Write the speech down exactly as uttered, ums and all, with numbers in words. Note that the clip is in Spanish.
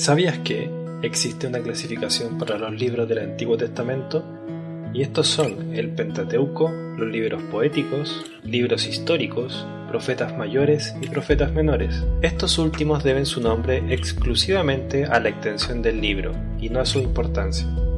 ¿Sabías que existe una clasificación para los libros del Antiguo Testamento? Y estos son el Pentateuco, los libros poéticos, libros históricos, profetas mayores y profetas menores. Estos últimos deben su nombre exclusivamente a la extensión del libro y no a su importancia.